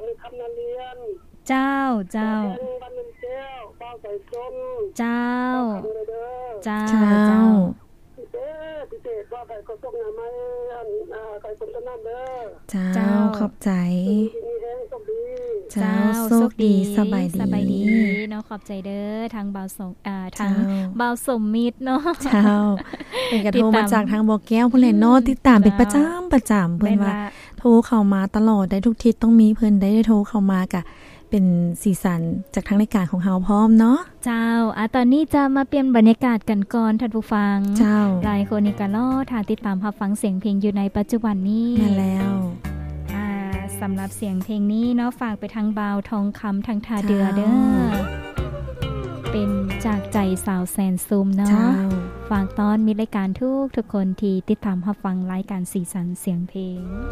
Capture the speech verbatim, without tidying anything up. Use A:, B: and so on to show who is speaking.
A: ในคำนาเรียน
B: เจ้าเจ้า
A: บ้านน้ำเจ้าบ้านใส่จน
B: เจ้า
A: เจ้า
B: เจ้า
A: พิเศษพิเศษว่าใครก็ต้องงานไม่อ่าใครคนจะนั่นเด้อ
C: เจ้าขอบใจ
B: เจ้าโชคดีสบายดีสบายดีเนาะขอบใจเด้อทางบ่าวสมอ่าทางบ่าวสมมิตรเนาะ
C: เจ้าเป็นกระโทรมาจากทางบ่อแก้วพุ่นแหละเนาะติดตามเป็นประจำประจำเพิ่นว่าโทรเข้ามาตลอดได้ทุกทิศต้องมีเพิ่นได้โทรเข้ามากะเป็นสีสันจากทางรายการของเฮาพร้อมเนาะ
B: เจ้าอ่ะตอนนี้จะมาเปลี่ยนบรรยากาศกันก่อนท่านผู้ฟัง
C: เจ้า
B: หลายคนนี่ก็รอถ้าติดตามรับฟังเสียงเพลงอยู่ในปัจจุบันนี้
C: นั่นแล้ว
B: อ่าสำหรับเสียงเพลงนี้เนาะฝากไปทางบ่าวทองคำทางทาเดือเด้อเป็นจากใจสาวแสนซุมเนาะฝากตอนมีรายการทุกทุกคนที่ติดตามรับฟังรายการสีสันเสียงเพลง